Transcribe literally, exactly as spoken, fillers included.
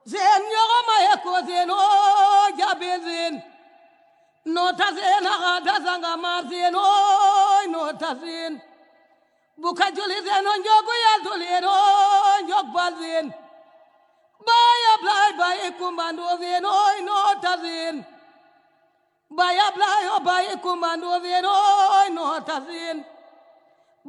zen yogo maye ko zen o jabe zen no ta zen aga dazanga ma zen o no ta zen buka juli zen on jogo ya duli no jog bal zen baya blay baya kumbando zen o no ta zen baya blay o baya kumbando zen o no ta zen